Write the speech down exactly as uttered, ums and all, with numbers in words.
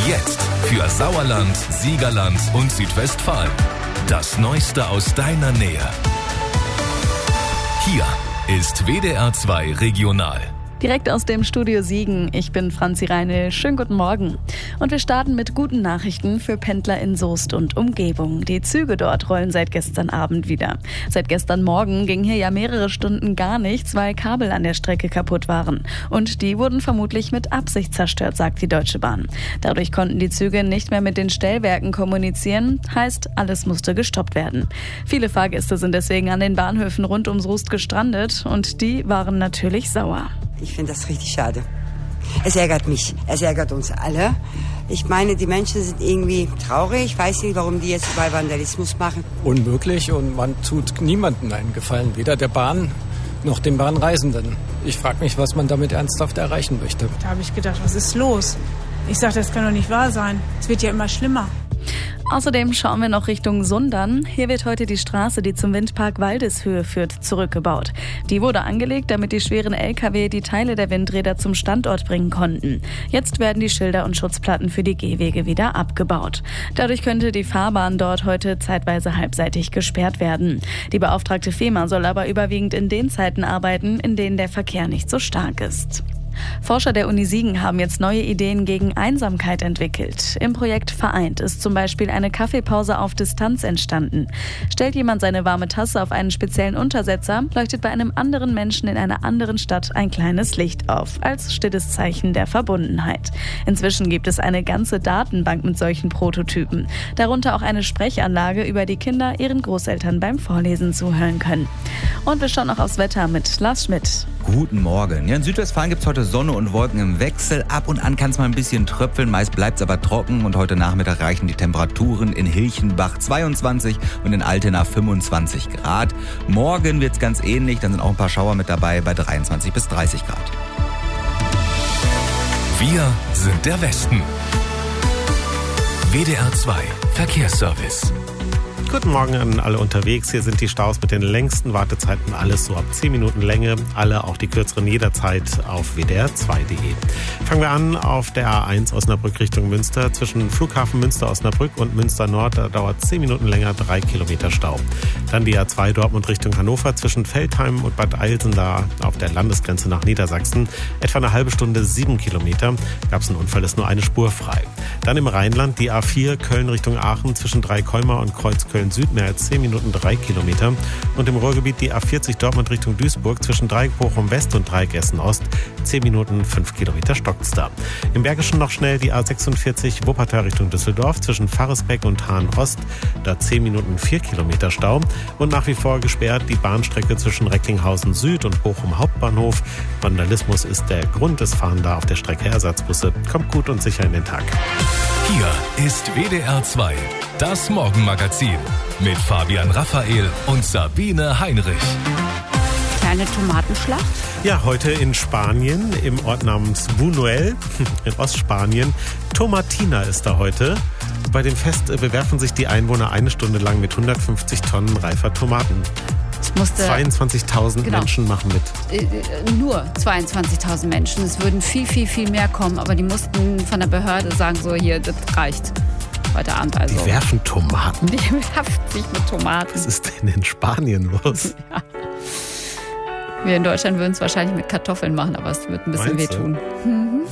Jetzt für Sauerland, Siegerland und Südwestfalen. Das Neueste aus deiner Nähe. Hier ist W D R zwei Regional. Direkt aus dem Studio Siegen. Ich bin Franzi Reinl. Schönen guten Morgen. Und wir starten mit guten Nachrichten für Pendler in Soest und Umgebung. Die Züge dort rollen seit gestern Abend wieder. Seit gestern Morgen ging hier ja mehrere Stunden gar nichts, weil Kabel an der Strecke kaputt waren. Und die wurden vermutlich mit Absicht zerstört, sagt die Deutsche Bahn. Dadurch konnten die Züge nicht mehr mit den Stellwerken kommunizieren. Heißt, alles musste gestoppt werden. Viele Fahrgäste sind deswegen an den Bahnhöfen rund um Soest gestrandet. Und die waren natürlich sauer. Ich finde das richtig schade. Es ärgert mich. Es ärgert uns alle. Ich meine, die Menschen sind irgendwie traurig. Ich weiß nicht, warum die jetzt überall Vandalismus machen. Unmöglich und man tut niemandem einen Gefallen. Weder der Bahn noch den Bahnreisenden. Ich frage mich, was man damit ernsthaft erreichen möchte. Da habe ich gedacht, was ist los? Ich sage, das kann doch nicht wahr sein. Es wird ja immer schlimmer. Außerdem schauen wir noch Richtung Sundern. Hier wird heute die Straße, die zum Windpark Waldeshöhe führt, zurückgebaut. Die wurde angelegt, damit die schweren L K W die Teile der Windräder zum Standort bringen konnten. Jetzt werden die Schilder und Schutzplatten für die Gehwege wieder abgebaut. Dadurch könnte die Fahrbahn dort heute zeitweise halbseitig gesperrt werden. Die beauftragte FEMA soll aber überwiegend in den Zeiten arbeiten, in denen der Verkehr nicht so stark ist. Forscher der Uni Siegen haben jetzt neue Ideen gegen Einsamkeit entwickelt. Im Projekt Vereint ist zum Beispiel eine Kaffeepause auf Distanz entstanden. Stellt jemand seine warme Tasse auf einen speziellen Untersetzer, leuchtet bei einem anderen Menschen in einer anderen Stadt ein kleines Licht auf, als stilles Zeichen der Verbundenheit. Inzwischen gibt es eine ganze Datenbank mit solchen Prototypen. Darunter auch eine Sprechanlage, über die Kinder ihren Großeltern beim Vorlesen zuhören können. Und wir schauen noch aufs Wetter mit Lars Schmidt. Guten Morgen. Ja, in Südwestfalen gibt es heute Sonne und Wolken im Wechsel. Ab und an kann es mal ein bisschen tröpfeln, meist bleibt es aber trocken. Und heute Nachmittag reichen die Temperaturen in Hilchenbach zweiundzwanzig und in Altena fünfundzwanzig Grad. Morgen wird es ganz ähnlich, dann sind auch ein paar Schauer mit dabei bei dreiundzwanzig bis dreißig Grad. Wir sind der Westen. W D R zwei Verkehrsservice. Guten Morgen an alle unterwegs. Hier sind die Staus mit den längsten Wartezeiten. Alles so ab zehn Minuten Länge. Alle, auch die kürzeren jederzeit auf w d r zwei punkt d e. Fangen wir an auf der A eins Osnabrück Richtung Münster. Zwischen Flughafen Münster-Osnabrück und Münster Nord da dauert zehn Minuten länger, drei Kilometer Stau. Dann die A zwei Dortmund Richtung Hannover. Zwischen Veltheim und Bad Eilsen auf der Landesgrenze nach Niedersachsen. Etwa eine halbe Stunde, sieben Kilometer. Gab es einen Unfall, ist nur eine Spur frei. Dann im Rheinland die A vier Köln Richtung Aachen. Zwischen Dreikolmar und Kreuzköln Süd mehr als zehn Minuten, drei Kilometer. Und im Ruhrgebiet die A vierzig Dortmund Richtung Duisburg zwischen Dreieck Bochum West und Dreieck Essen Ost, zehn Minuten, fünf Kilometer stockt's da. Im Bergischen noch schnell die A sechsundvierzig Wuppertal Richtung Düsseldorf zwischen Pfarresbeck und Hahn Ost, da zehn Minuten, vier Kilometer Stau. Und nach wie vor gesperrt die Bahnstrecke zwischen Recklinghausen Süd und Bochum Hauptbahnhof. Vandalismus ist der Grund, es fahren da auf der Strecke Ersatzbusse. Kommt gut und sicher in den Tag. Hier ist W D R zwei, das Morgenmagazin mit Fabian Raphael und Sabine Heinrich. Kleine Tomatenschlacht? Ja, heute in Spanien, im Ort namens Buñuel, in Ostspanien. Tomatina ist da heute. Bei dem Fest bewerfen sich die Einwohner eine Stunde lang mit hundertfünfzig Tonnen reifer Tomaten. zweiundzwanzigtausend genau. Menschen machen mit. Äh, nur zweiundzwanzigtausend Menschen. Es würden viel, viel, viel mehr kommen. Aber die mussten von der Behörde sagen, so hier, das reicht heute Abend. Also. Die werfen Tomaten? Die werfen sich mit Tomaten. Was ist denn in Spanien los? Ja. Wir in Deutschland würden es wahrscheinlich mit Kartoffeln machen, aber es wird ein bisschen Meinst du? wehtun. Hm.